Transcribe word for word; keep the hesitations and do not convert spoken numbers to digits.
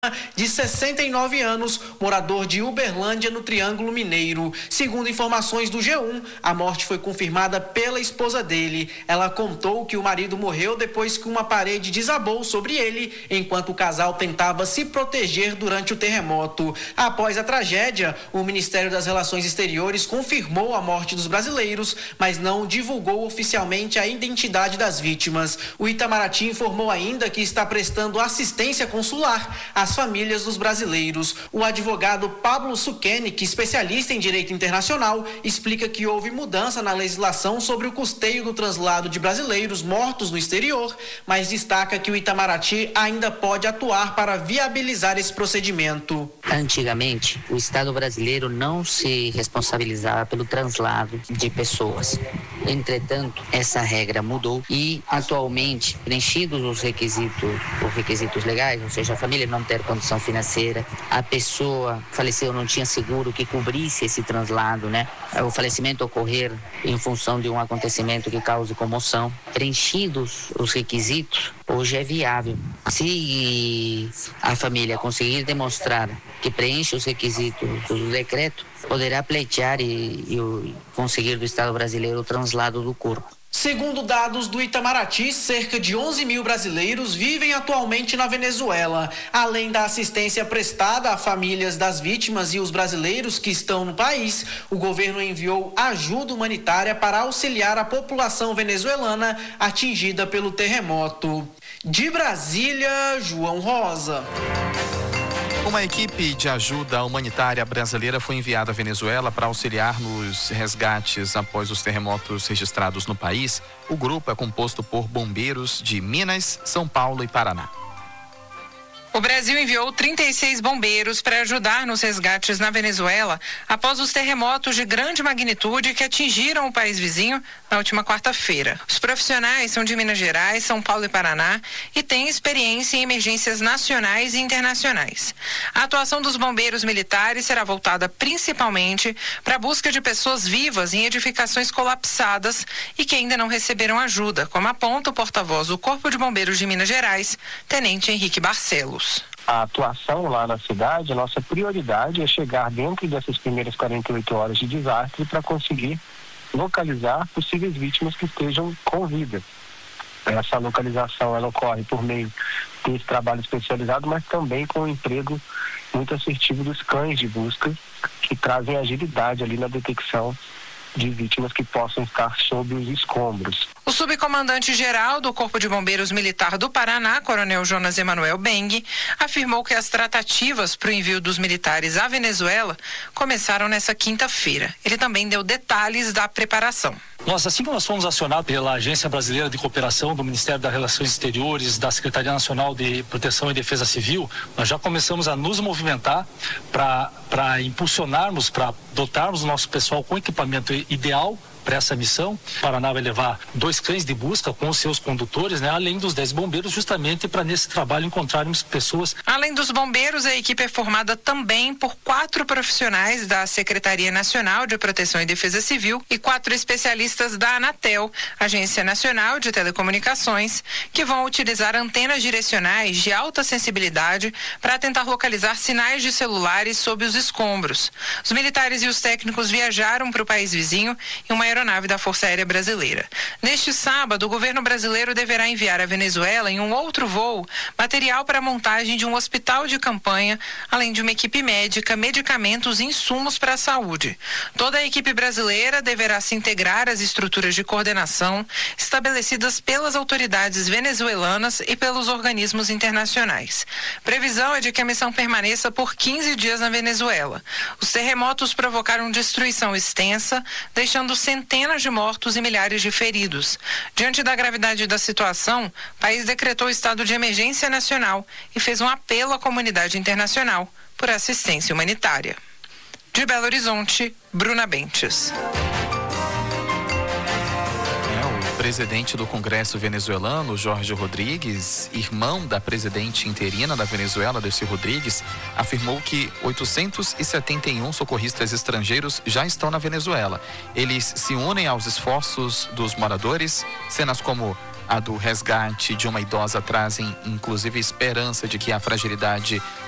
de sessenta e nove anos, morador de Uberlândia, no Triângulo Mineiro. Segundo informações do G um, a morte foi confirmada pela esposa dele. Ela contou que o marido morreu depois que uma parede desabou sobre ele, enquanto o casal tentava se proteger durante o terremoto. Após a tragédia, o Ministério das Relações Exteriores confirmou a morte dos brasileiros, mas não divulgou oficialmente a identidade das vítimas. O Itamaraty informou ainda que está prestando assistência consular às famílias dos brasileiros. O advogado Pablo Suquenic, especialista em direito internacional, explica que houve mudança na legislação sobre o custeio do translado de brasileiros mortos no exterior, mas destaca que o Itamaraty ainda pode atuar para viabilizar esse procedimento. Antigamente, o Estado brasileiro não se responsabilizava pelo translado de pessoas. Entretanto, essa regra mudou e, atualmente, preenchidos os requisitos, os requisitos legais, ou seja, a família não ter condição financeira, a pessoa faleceu, não tinha seguro que cobrisse esse translado, né? O falecimento ocorrer em função de um acontecimento que cause comoção. Preenchidos os requisitos, hoje é viável. Se a família conseguir demonstrar que preenche os requisitos do decreto, poderá pleitear e, e conseguir do Estado brasileiro o translado do corpo. Segundo dados do Itamaraty, cerca de onze mil brasileiros vivem atualmente na Venezuela. Além da assistência prestada a famílias das vítimas e os brasileiros que estão no país, o governo enviou ajuda humanitária para auxiliar a população venezuelana atingida pelo terremoto. De Brasília, João Rosa. Uma equipe de ajuda humanitária brasileira foi enviada à Venezuela para auxiliar nos resgates após os terremotos registrados no país. O grupo é composto por bombeiros de Minas, São Paulo e Paraná. O Brasil enviou trinta e seis bombeiros para ajudar nos resgates na Venezuela após os terremotos de grande magnitude que atingiram o país vizinho na última quarta-feira. Os profissionais são de Minas Gerais, São Paulo e Paraná e têm experiência em emergências nacionais e internacionais. A atuação dos bombeiros militares será voltada principalmente para a busca de pessoas vivas em edificações colapsadas e que ainda não receberam ajuda, como aponta o porta-voz do Corpo de Bombeiros de Minas Gerais, Tenente Henrique Barcelos. A atuação lá na cidade, a nossa prioridade é chegar dentro dessas primeiras quarenta e oito horas de desastre para conseguir localizar possíveis vítimas que estejam com vida. Essa localização ela ocorre por meio desse trabalho especializado, mas também com o emprego muito assertivo dos cães de busca, que trazem agilidade ali na detecção de vítimas que possam estar sob os escombros. O subcomandante-geral do Corpo de Bombeiros Militar do Paraná, Coronel Jonas Emanuel Beng, afirmou que as tratativas para o envio dos militares à Venezuela começaram nessa quinta-feira. Ele também deu detalhes da preparação. Nós, assim como nós fomos acionados pela Agência Brasileira de Cooperação do Ministério das Relações Exteriores, da Secretaria Nacional de Proteção e Defesa Civil, nós já começamos a nos movimentar para para impulsionarmos, para dotarmos o nosso pessoal com equipamento ideal para essa missão. O Paraná vai levar dois cães de busca com os seus condutores, né, além dos dez bombeiros, justamente para nesse trabalho encontrarmos pessoas. Além dos bombeiros, a equipe é formada também por quatro profissionais da Secretaria Nacional de Proteção e Defesa Civil e quatro especialistas da Anatel, Agência Nacional de Telecomunicações, que vão utilizar antenas direcionais de alta sensibilidade para tentar localizar sinais de celulares sob os escombros. Os militares e os técnicos viajaram para o país vizinho em uma aeronave da Força Aérea Brasileira. Neste sábado, o governo brasileiro deverá enviar à Venezuela, em um outro voo, material para a montagem de um hospital de campanha, além de uma equipe médica, medicamentos e insumos para a saúde. Toda a equipe brasileira deverá se integrar às estruturas de coordenação estabelecidas pelas autoridades venezuelanas e pelos organismos internacionais. Previsão é de que a missão permaneça por quinze dias na Venezuela. Os terremotos provocaram destruição extensa, deixando centenas de mortos e milhares de feridos. Diante da gravidade da situação, o país decretou estado de emergência nacional e fez um apelo à comunidade internacional por assistência humanitária. De Belo Horizonte, Bruna Bentes. O presidente do Congresso venezuelano, Jorge Rodrigues, irmão da presidente interina da Venezuela, Delcy Rodrigues, afirmou que oitocentos e setenta e um socorristas estrangeiros já estão na Venezuela. Eles se unem aos esforços dos moradores. Cenas como a do resgate de uma idosa trazem, inclusive, esperança de que a fragilidade